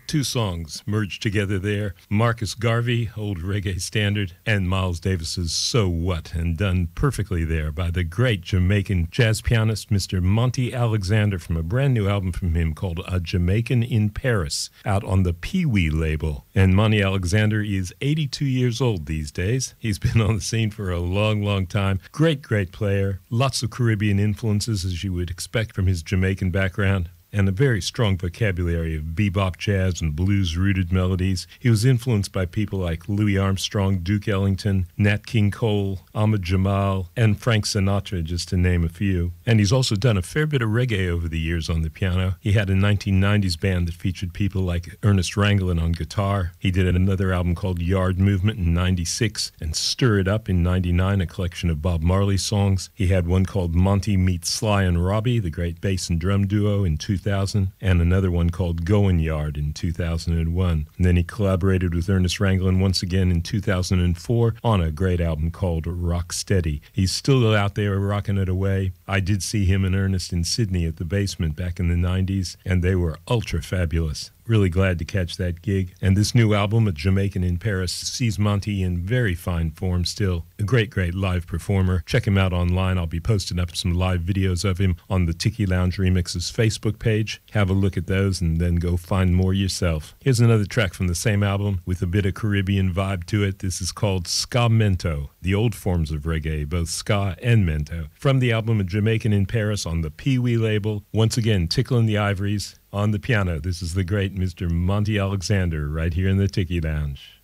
Two songs merged together there. Marcus Garvey, old reggae standard, and Miles Davis's So What, and done perfectly there by the great Jamaican jazz pianist Mr. Monty Alexander from a brand new album from him called A Jamaican in Paris, out on the Pee-wee label. And Monty Alexander is 82 years old these days. He's been on the scene for a long, long time. Great, great player. Lots of Caribbean influences, as you would expect from his Jamaican background, and a very strong vocabulary of bebop, jazz, and blues-rooted melodies. He was influenced by people like Louis Armstrong, Duke Ellington, Nat King Cole, Ahmad Jamal, and Frank Sinatra, just to name a few. And he's also done a fair bit of reggae over the years on the piano. He had a 1990s band that featured people like Ernest Ranglin on guitar. He did another album called Yard Movement in 96, and Stir It Up in 99, a collection of Bob Marley songs. He had one called Monty Meets Sly and Robbie, the great bass and drum duo, in 2000, and another one called Goin' Yard in 2001. And then he collaborated with Ernest Ranglin once again in 2004 on a great album called Rock Steady. He's still out there rocking it away. I did see him and Ernest in Sydney at the Basement back in the 90s, and they were ultra fabulous. Really glad to catch that gig. And this new album, A Jamaican in Paris, sees Monty in very fine form still. A great, great live performer. Check him out online. I'll be posting up some live videos of him on the Tiki Lounge Remixes Facebook page. Have a look at those and then go find more yourself. Here's another track from the same album with a bit of Caribbean vibe to it. This is called Ska Mento, the old forms of reggae, both ska and mento. From the album A Jamaican in Paris on the Pee-wee label. Once again, tickling the ivories. On the piano, this is the great Mr. Monty Alexander right here in the Tiki Lounge.